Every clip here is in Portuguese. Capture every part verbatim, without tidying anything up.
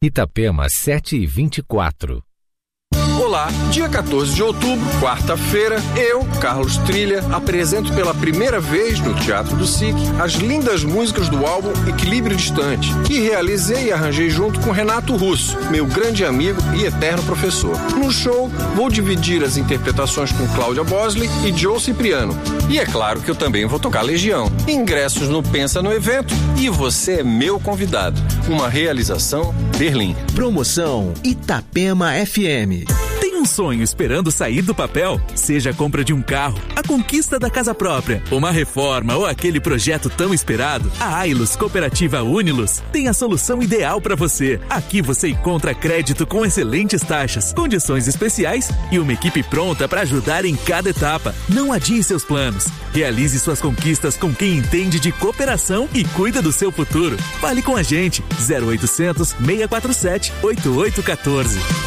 Itapema sete e vinte e quatro. Olá, dia quatorze de outubro, quarta-feira, eu, Carlos Trilha, apresento pela primeira vez no Teatro do S I C as lindas músicas do álbum Equilíbrio Distante, que realizei e arranjei junto com Renato Russo, meu grande amigo e eterno professor. No show, vou dividir as interpretações com Cláudia Bosley e Joe Cipriano. E é claro que eu também vou tocar Legião. Ingressos no Pensa no Evento e você é meu convidado. Uma realização Berlim. Promoção Itapema F M. Um sonho esperando sair do papel? Seja a compra de um carro, a conquista da casa própria, uma reforma ou aquele projeto tão esperado, a Ailos Cooperativa Unilos tem a solução ideal para você. Aqui você encontra crédito com excelentes taxas, condições especiais e uma equipe pronta para ajudar em cada etapa. Não adie seus planos. Realize suas conquistas com quem entende de cooperação e cuida do seu futuro. Fale com a gente. zero oitocentos, seis quatro sete, oito oito um quatro.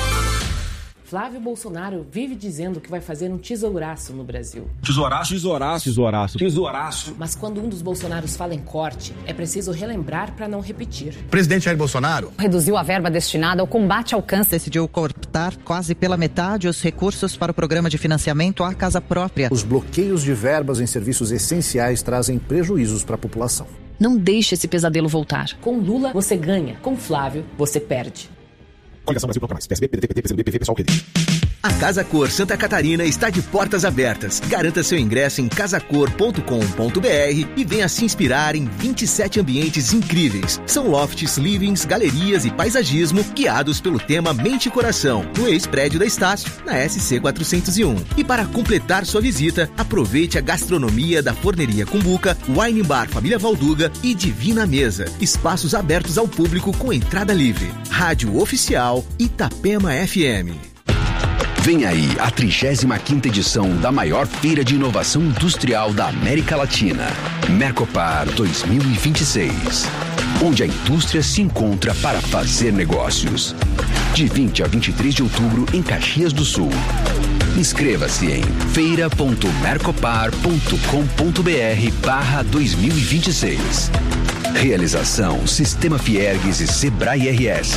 Flávio Bolsonaro vive dizendo que vai fazer um tesouraço no Brasil. Tesouraço? Tesouraço. Tesouraço. Tesouraço. Mas quando um dos Bolsonaros fala em corte, é preciso relembrar para não repetir. O presidente Jair Bolsonaro reduziu a verba destinada ao combate ao câncer. Decidiu cortar quase pela metade os recursos para o programa de financiamento à casa própria. Os bloqueios de verbas em serviços essenciais trazem prejuízos para a população. Não deixe esse pesadelo voltar. Com Lula, você ganha. Com Flávio, você perde. Coligação Brasil Proclamais. P S B, P D T, P C B, P V, Pessoal, P D. A Casa Cor Santa Catarina está de portas abertas. Garanta seu ingresso em casa cor ponto com ponto b r e venha se inspirar em vinte e sete ambientes incríveis. São lofts, livings, galerias e paisagismo guiados pelo tema Mente e Coração, no ex-prédio da Estácio, na S C quatrocentos e um. E para completar sua visita, aproveite a gastronomia da Forneria Cumbuca, Wine Bar Família Valduga e Divina Mesa. Espaços abertos ao público com entrada livre. Rádio Oficial Itapema F M. Vem aí a trigésima quinta edição da maior feira de inovação industrial da América Latina, Mercopar dois mil e vinte e seis, onde a indústria se encontra para fazer negócios. De vinte a vinte e três de outubro em Caxias do Sul. Inscreva-se em feira ponto mercopar ponto com ponto b r barra dois mil e vinte e seis. Realização Sistema Fiergues e Sebrae R S.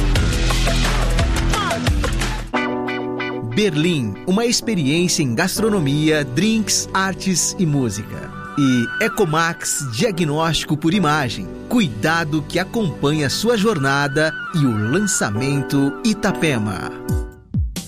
Berlim, uma experiência em gastronomia, drinks, artes e música. E Ecomax Diagnóstico por Imagem. Cuidado que acompanha sua jornada e o lançamento Itapema.